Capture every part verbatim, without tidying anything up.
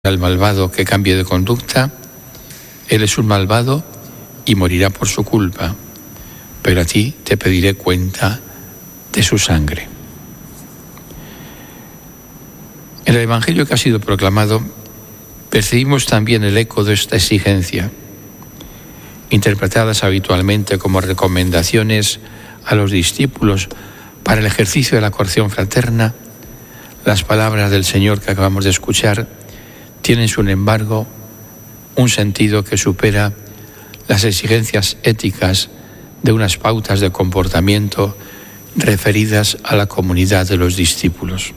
al malvado que cambie de conducta, él es un malvado y morirá por su culpa, pero a ti te pediré cuenta de su sangre. En el Evangelio que ha sido proclamado, percibimos también el eco de esta exigencia, interpretadas habitualmente como recomendaciones a los discípulos para el ejercicio de la corrección fraterna. Las palabras del Señor que acabamos de escuchar tienen, sin embargo, un sentido que supera las exigencias éticas de unas pautas de comportamiento referidas a la comunidad de los discípulos.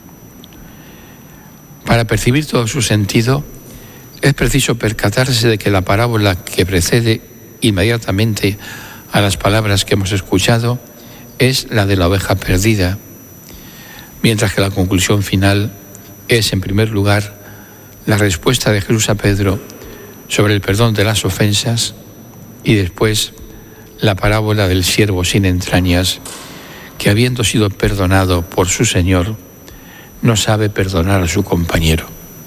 Para percibir todo su sentido, es preciso percatarse de que la parábola que precede inmediatamente a las palabras que hemos escuchado es la de la oveja perdida, mientras que la conclusión final es, en primer lugar, la respuesta de Jesús a Pedro sobre el perdón de las ofensas y después la parábola del siervo sin entrañas que, habiendo sido perdonado por su Señor, no sabe perdonar a su compañero.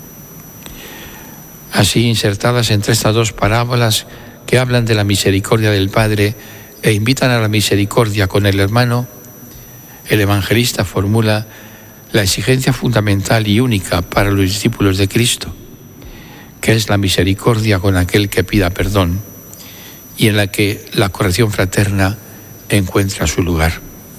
Así, insertadas entre estas dos parábolas que hablan de la misericordia del Padre e invitan a la misericordia con el hermano, el evangelista formula la exigencia fundamental y única para los discípulos de Cristo, que es la misericordia con aquel que pida perdón y en la que la corrección fraterna encuentra su lugar.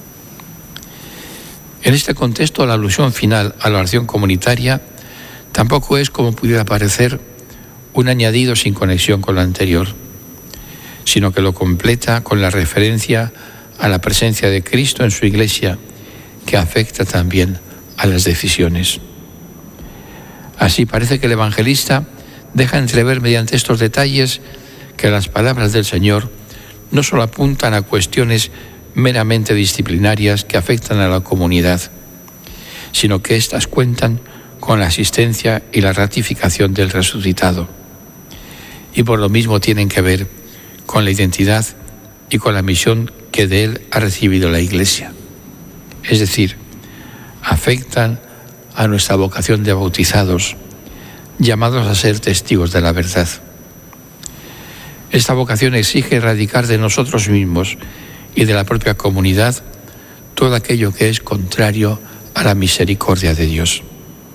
En este contexto, la alusión final a la oración comunitaria tampoco es, como pudiera parecer, un añadido sin conexión con lo anterior, sino que lo completa con la referencia a la presencia de Cristo en su Iglesia, que afecta también a las decisiones. Así parece que el evangelista deja entrever mediante estos detalles que las palabras del Señor no solo apuntan a cuestiones meramente disciplinarias que afectan a la comunidad, sino que éstas cuentan con la asistencia y la ratificación del resucitado, y por lo mismo tienen que ver con la identidad y con la misión que de él ha recibido la Iglesia. Es decir, afectan a nuestra vocación de bautizados, llamados a ser testigos de la verdad. Esta vocación exige erradicar de nosotros mismos y de la propia comunidad todo aquello que es contrario a la misericordia de Dios.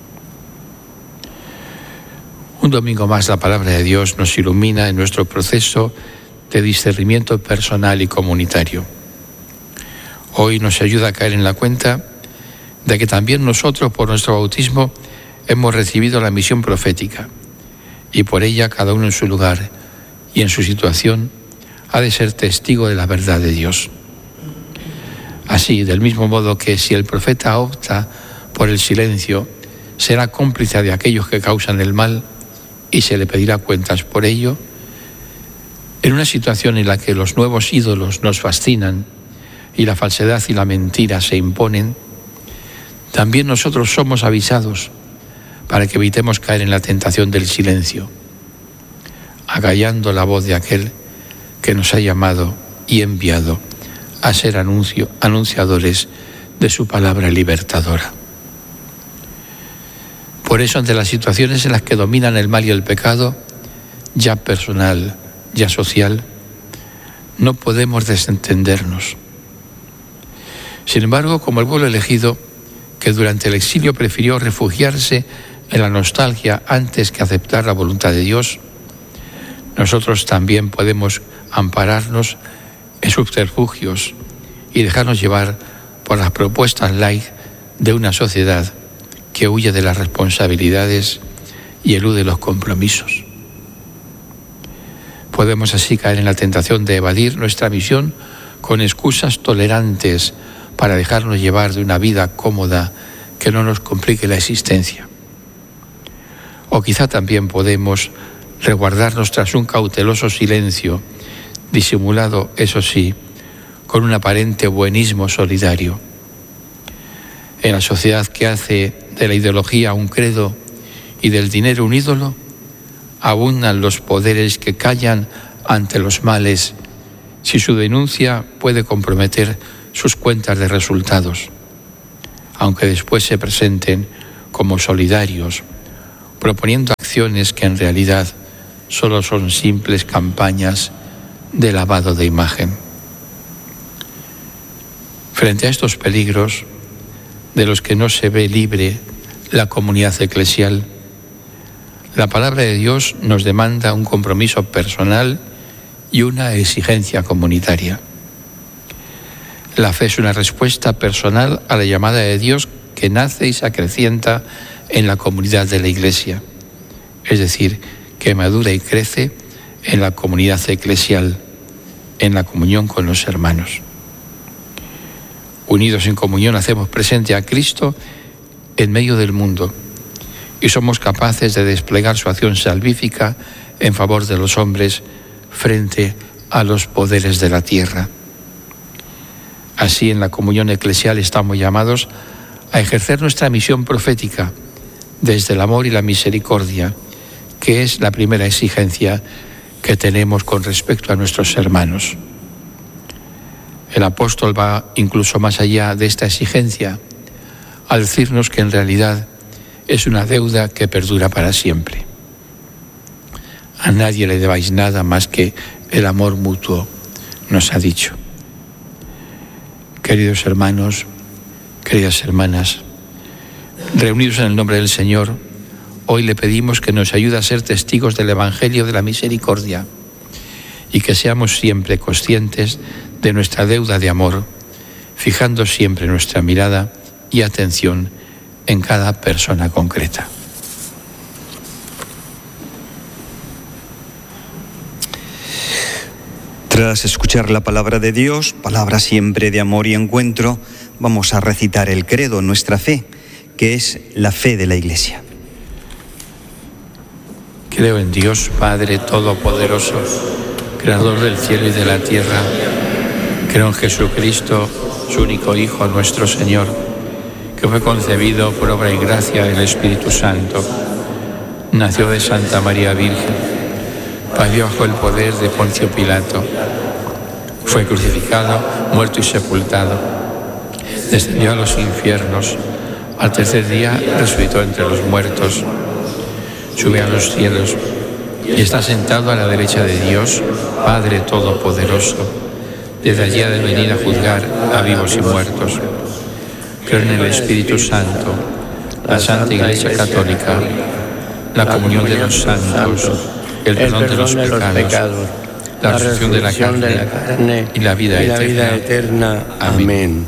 Un domingo más la palabra de Dios nos ilumina en nuestro proceso de discernimiento personal y comunitario. Hoy nos ayuda a caer en la cuenta de que también nosotros, por nuestro bautismo, hemos recibido la misión profética y por ella cada uno en su lugar y en su situación ha de ser testigo de la verdad de Dios. Así, del mismo modo que si el profeta opta por el silencio, será cómplice de aquellos que causan el mal y se le pedirá cuentas por ello, en una situación en la que los nuevos ídolos nos fascinan y la falsedad y la mentira se imponen, también nosotros somos avisados para que evitemos caer en la tentación del silencio, acallando la voz de aquel que nos ha llamado y enviado a ser anuncio, anunciadores de su palabra libertadora. Por eso, ante las situaciones en las que dominan el mal y el pecado, ya personal, ya social, no podemos desentendernos. Sin embargo, como el pueblo elegido, que durante el exilio prefirió refugiarse en la nostalgia antes que aceptar la voluntad de Dios, nosotros también podemos ampararnos en subterfugios y dejarnos llevar por las propuestas light de una sociedad que huye de las responsabilidades y elude los compromisos. Podemos así caer en la tentación de evadir nuestra misión con excusas tolerantes para dejarnos llevar de una vida cómoda que no nos complique la existencia. O quizá también podemos resguardarnos tras un cauteloso silencio, disimulado, eso sí, con un aparente buenismo solidario. En la sociedad que hace de la ideología un credo y del dinero un ídolo, abundan los poderes que callan ante los males si su denuncia puede comprometer sus cuentas de resultados, aunque después se presenten como solidarios proponiendo acciones que en realidad solo son simples campañas de lavado de imagen. Frente a estos peligros, de los que no se ve libre la comunidad eclesial, la palabra de Dios nos demanda un compromiso personal y una exigencia comunitaria. La fe es una respuesta personal a la llamada de Dios que nace y se acrecienta en la comunidad de la Iglesia, es decir, que madura y crece en la comunidad eclesial, en la comunión con los hermanos. Unidos en comunión hacemos presente a Cristo en medio del mundo y somos capaces de desplegar su acción salvífica en favor de los hombres frente a los poderes de la tierra. Así, en la comunión eclesial estamos llamados a ejercer nuestra misión profética desde el amor y la misericordia, que es la primera exigencia que tenemos con respecto a nuestros hermanos. El apóstol va incluso más allá de esta exigencia, al decirnos que en realidad es una deuda que perdura para siempre. A nadie le debáis nada más que el amor mutuo, nos ha dicho. Queridos hermanos, queridas hermanas, reunidos en el nombre del Señor, hoy le pedimos que nos ayude a ser testigos del Evangelio de la misericordia y que seamos siempre conscientes de nuestra deuda de amor, fijando siempre nuestra mirada y atención en cada persona concreta. Tras escuchar la palabra de Dios, palabra siempre de amor y encuentro, vamos a recitar el credo, nuestra fe, que es la fe de la Iglesia. Creo en Dios, Padre Todopoderoso, Creador del cielo y de la tierra. Creo en Jesucristo, su único Hijo, nuestro Señor, que fue concebido por obra y gracia del Espíritu Santo. Nació de Santa María Virgen. Padeció bajo el poder de Poncio Pilato. Fue crucificado, muerto y sepultado. Descendió a los infiernos. Al tercer día resucitó entre los muertos. Sube a los cielos y está sentado a la derecha de Dios, Padre Todopoderoso. Desde allí ha de venir a juzgar a vivos y muertos. Creo en el Espíritu Santo, la Santa Iglesia Católica, la comunión de los santos, el perdón de los pecados, la resurrección de la carne y la vida eterna. Amén.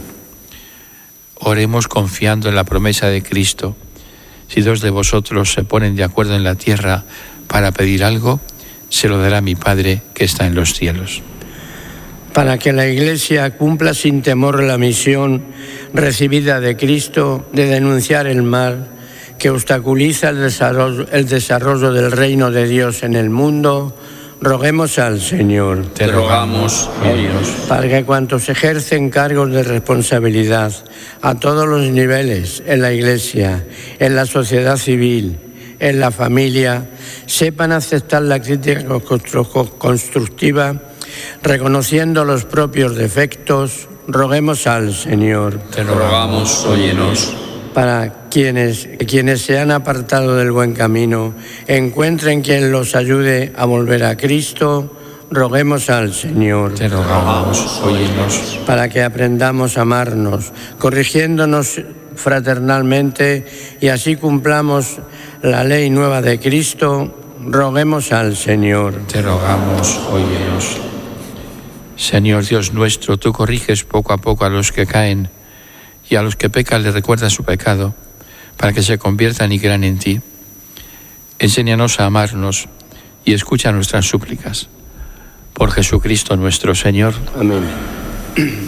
Oremos confiando en la promesa de Cristo. Si dos de vosotros se ponen de acuerdo en la tierra para pedir algo, se lo dará mi Padre que está en los cielos. Para que la Iglesia cumpla sin temor la misión recibida de Cristo de denunciar el mal que obstaculiza el desarrollo, el desarrollo del reino de Dios en el mundo, roguemos al Señor. Te rogamos, oh Dios. Para que cuantos ejercen cargos de responsabilidad a todos los niveles en la Iglesia, en la sociedad civil, en la familia, sepan aceptar la crítica constructiva, reconociendo los propios defectos, roguemos al Señor. Te rogamos, óyenos. Para quienes, quienes se han apartado del buen camino, encuentren quien los ayude a volver a Cristo, roguemos al Señor. Te rogamos, óyenos. Para que aprendamos a amarnos, corrigiéndonos fraternalmente y así cumplamos la ley nueva de Cristo, roguemos al Señor. Te rogamos, óyenos. Señor Dios nuestro, tú corriges poco a poco a los que caen y a los que pecan les recuerdas su pecado, para que se conviertan y crean en ti. Enséñanos a amarnos y escucha nuestras súplicas. Por Jesucristo nuestro Señor. Amén.